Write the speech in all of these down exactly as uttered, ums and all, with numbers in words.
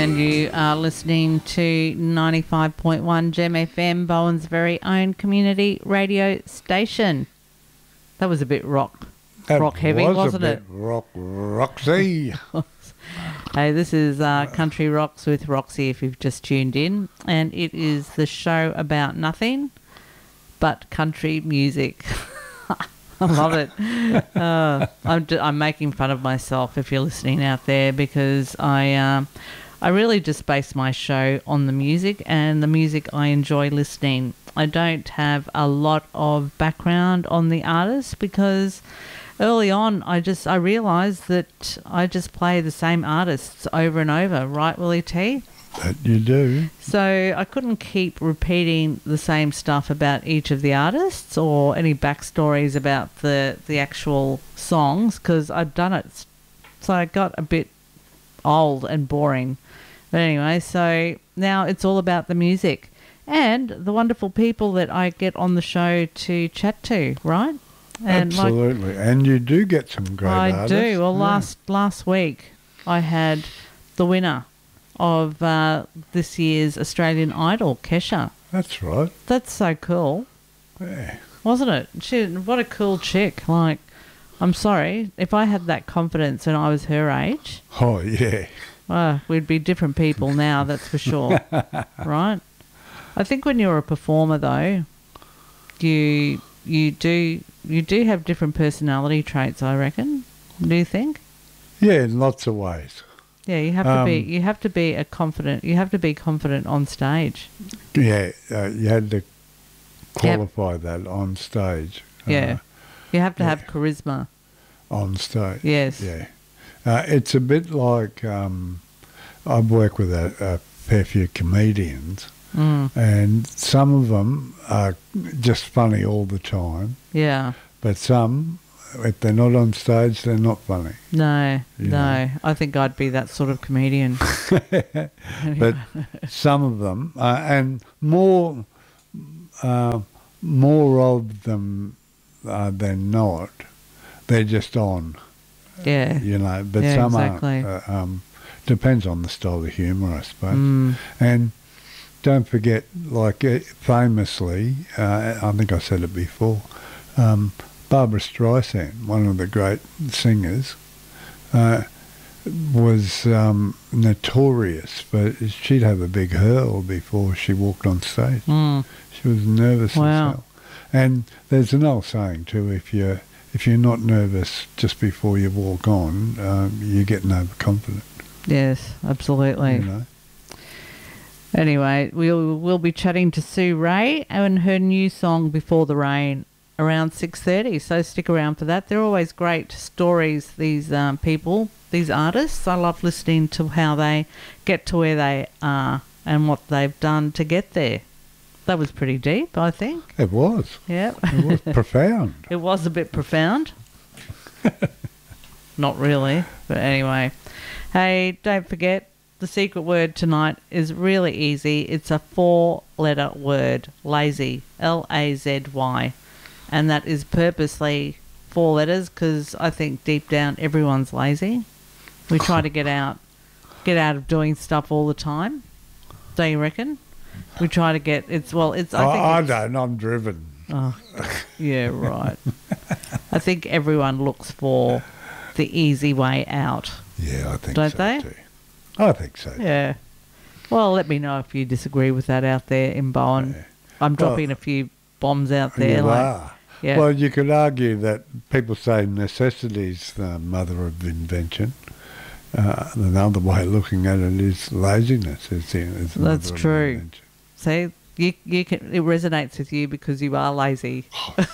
And you are listening to ninety-five point one Gem F M, Bowen's very own community radio station. That was a bit rock, That rock heavy, was wasn't a it? bit rock, Roxy. Hey, this is uh, Country Rocks with Roxy if you've just tuned in. And it is the show about nothing but country music. I love it. Uh, I'm, d- I'm making fun of myself if you're listening out there because I um, I really just base my show on the music and the music I enjoy listening. I don't have a lot of background on the artist because early on I just I realised that I just play the same artists over and over, right, Willie T? That you do. So I couldn't keep repeating the same stuff about each of the artists or any backstories about the, the actual songs because I'd done it. So I got a bit old and boring. But anyway, so now it's all about the music and the wonderful people that I get on the show to chat to, right? And Absolutely. Like, and you do get some great I artists. do. Well, yeah. last last week I had the winner of uh, this year's Australian Idol, Kesha. That's right. That's so cool. Yeah. Wasn't it? She, what a cool chick. Like, I'm sorry, if I had that confidence and I was her age, Oh, yeah. uh, we'd be different people now, that's for sure. Right? I think when you're a performer, though, you you do you do have different personality traits, I reckon. Do you think? Yeah, in lots of ways. Yeah, you have to be. Um, You have to be a confident. You have to be confident on stage. Yeah, uh, you had to qualify that on stage. Yeah, you have to yeah. have charisma. Uh, on stage. Yes. Yeah. Uh, it's a bit like um, I've worked with a, a fair few comedians, Mm. and some of them are just funny all the time, Yeah. but some, if they're not on stage, they're not funny. No. You no. know. I think I'd be that sort of comedian. But some of them, uh, and more, uh, more of them uh, than not, they're just on, Yeah. you know. But Yeah, some exactly. aren't. Uh, um, depends on the style of humour, I suppose. Mm. And don't forget, like uh, famously, uh, I think I said it before, um, Barbara Streisand, one of the great singers, uh, was um, notorious for she'd have a big hurl before she walked on stage. Mm. She was nervous Wow. as hell. And there's an old saying too: if you if you're not nervous just before you walk on, um, you're getting overconfident. Yes, absolutely. You know. Anyway, we'll we'll be chatting to Sue Ray and her new song "Before the Rain" around six thirty. So stick around for that. They're always great stories. These um, people, these artists. I love listening to how they get to where they are and what they've done to get there. That was pretty deep, I think. It was. Yeah, It was profound. it was a bit profound. Not really, but anyway. Hey, don't forget. The secret word tonight is really easy. It's a four-letter word, lazy, L A Z Y. And that is purposely four letters because I think deep down everyone's lazy. We try to get out get out of doing stuff all the time. Don't you reckon? We try to get... it's well, it's. I, I, think I it's, don't. I'm driven. Oh, yeah, right. I think everyone looks for the easy way out. Yeah, I think Don't so they? too. I think so. Yeah. Well, let me know if you disagree with that out there in Bowen. Yeah. I'm Well, dropping a few bombs out there. You like, are. Yeah. Well, you could argue that people say necessity's the mother of invention. Uh, another way of looking at it is laziness. Is the, is the That's mother of true. invention. See, you you can it resonates with you because you are lazy.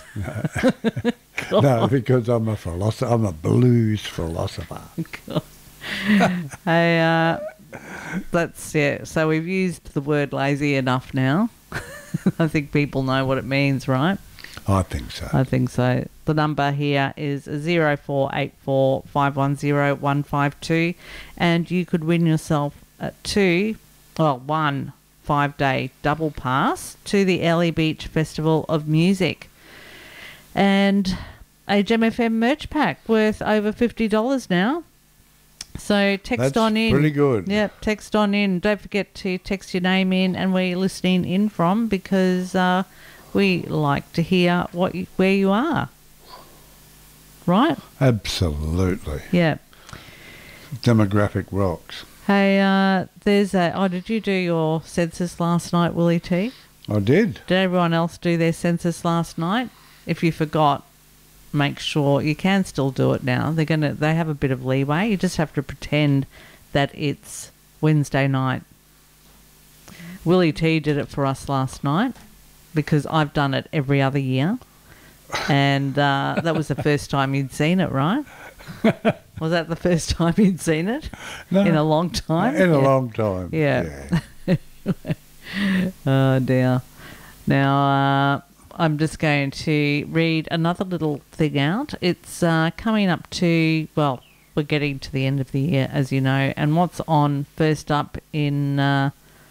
No, because I'm a philosopher. I'm a blues philosopher. Hey, uh, that's yeah. So we've used the word lazy enough now. I think people know what it means, right? I think so. I think so. The number here is zero four eight four five one zero one five two, and you could win yourself a two, well, one five-day double pass to the Early Beach Festival of Music, and a Gem F M merch pack worth over fifty dollars now. So text That's on in. pretty good. Yep, text on in. Don't forget to text your name in and where you're listening in from, because uh, we like to hear what you, where you are. Right? Absolutely. Yeah. Demographic rocks. Hey, uh, there's a... Oh, did you do your census last night, Willie T? I did. Did everyone else do their census last night? If you forgot, make sure you can still do it now. They're gonna. They have a bit of leeway. You just have to pretend that it's Wednesday night. Willie T did it for us last night because I've done it every other year, and uh, that was the first time you'd seen it, right? Was that the first time you'd seen it? No, in a long time? In a Yeah. long time. Yeah. Yeah. Oh dear. Now, uh, I'm just going to read another little thing out. It's uh, coming up to, well, we're getting to the end of the year, as you know, and what's on first up in, uh,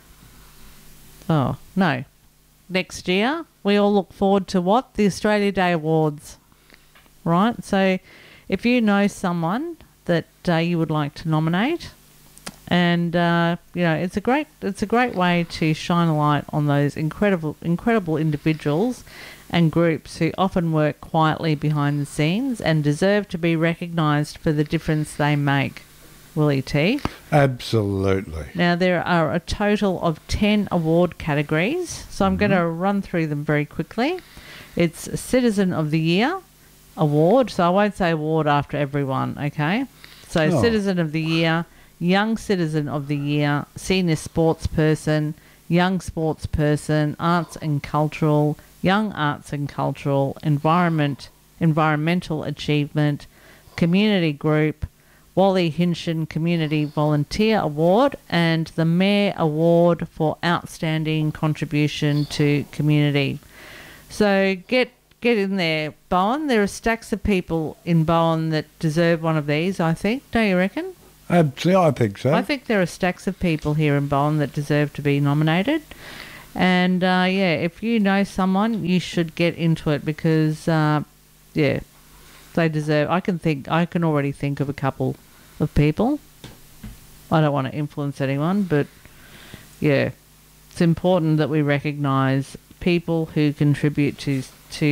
oh, no, next year, we all look forward to what? The Australia Day Awards, right? So if you know someone that uh, you would like to nominate, and uh, you know, it's a great it's a great way to shine a light on those incredible incredible individuals and groups who often work quietly behind the scenes and deserve to be recognised for the difference they make. Willie T. Absolutely. Now, there are a total of ten award categories, so I'm Mm-hmm. going to run through them very quickly. It's Citizen of the Year award, so I won't say award after everyone, okay? So Oh. Citizen of the Year, Young Citizen of the Year, Senior Sports Person, Young Sports Person, Arts and Cultural, Young Arts and Cultural, Environment, Environmental Achievement, Community Group, Wally Hinshin Community Volunteer Award, and the Mayor Award for Outstanding Contribution to Community. So get get in there, Bowen. There are stacks of people in Bowen that deserve one of these, I think. Don't you reckon? Absolutely, I think so. I think there are stacks of people here in Bowen that deserve to be nominated. And, uh, yeah, if you know someone, you should get into it because, uh, yeah, they deserve... I can think... I can already think of a couple of people. I don't want to influence anyone, but, yeah, it's important that we recognise people who contribute to... to